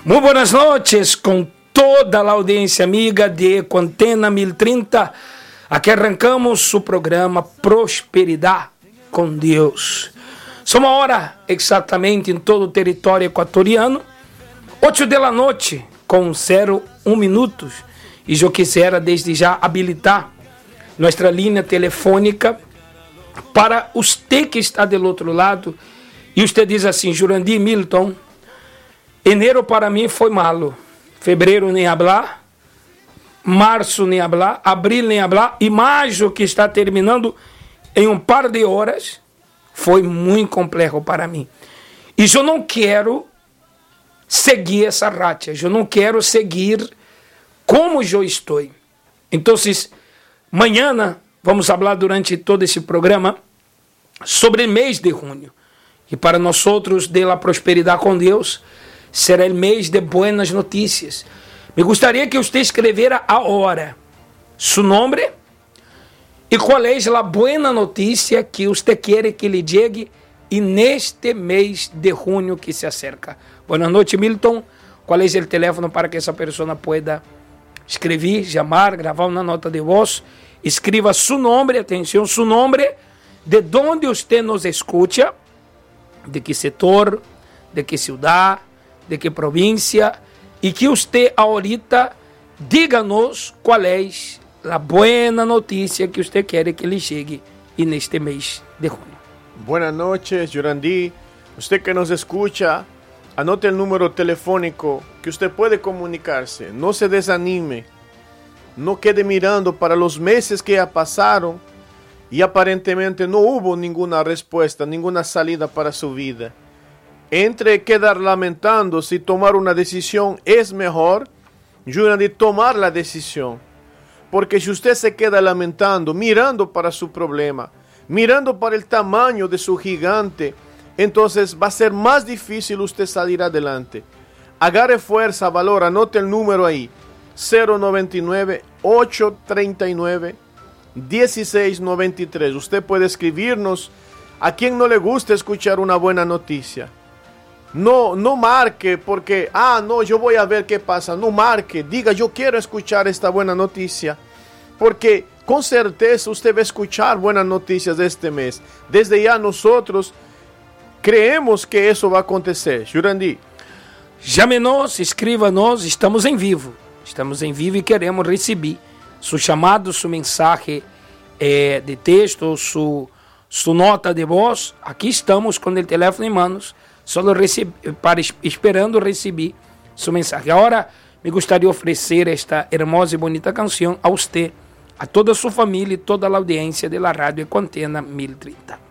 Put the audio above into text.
Muy buenas noches con toda la audiencia amiga de Ecoantena 1030. Aquí arrancamos su programa Prosperidad con Deus. Somos ahora exatamente em todo o território equatoriano, 8 da noite com 01 minutos. E eu quisera desde já habilitar nossa linha telefônica para você que está do outro lado. E você diz assim: Jurandir, Milton, enero para mim foi malo, fevereiro nem hablar, março nem hablar, abril nem hablar, e maio que está terminando em um par de horas foi muito complexo para mim. E eu não quero seguir essa racha, eu não quero seguir como eu estou. Então, amanhã vamos falar durante todo esse programa sobre o mês de junho. E para nós outros de la prosperidade com Deus, será o mês de buenas notícias. Me gostaria que você escrevera agora seu nome e qual é a boa notícia que você quer que lhe chegue e neste mês de junho que se acerca. Boa noite, Milton. Qual é o telefone para que essa pessoa pueda escrever, chamar, gravar uma nota de voz? Escreva seu nome, atenção, seu nome, de onde você nos escuta, de que setor, de que cidade, de que província, e que você ahorita diga-nos qual é a boa notícia que você quer que lhe chegue e neste mês de junho. Buenas noches, Jurandir. Usted que nos escucha, anote el número telefónico que usted puede comunicarse. No se desanime. No quede mirando para los meses que ya pasaron y aparentemente no hubo ninguna respuesta, ninguna salida para su vida. Entre quedar lamentándose y tomar una decisión es mejor, Jurandir, tomar la decisión. Porque si usted se queda lamentando, mirando para su problema, mirando para el tamaño de su gigante, entonces va a ser más difícil usted salir adelante. Agarre fuerza, valor, anote el número ahí, 099-839-1693. Usted puede escribirnos. A quien no le gusta escuchar una buena noticia. No marque porque, no, yo voy a ver qué pasa. No marque, diga, yo quiero escuchar esta buena noticia. Porque con certeza usted va a escuchar buenas noticias este mes. Desde ya nosotros creemos que eso va a acontecer. Jurandir. Chame-nos, escreva-nos, estamos em vivo. Estamos em vivo e queremos receber seu chamado, sua mensagem de texto, sua nota de voz. Aqui estamos com o telefone em mãos, só esperando receber sua mensagem. Agora, me gostaria de oferecer esta hermosa e bonita canção a você, a toda a sua família e toda a audiência da Rádio Ecoantena 1030.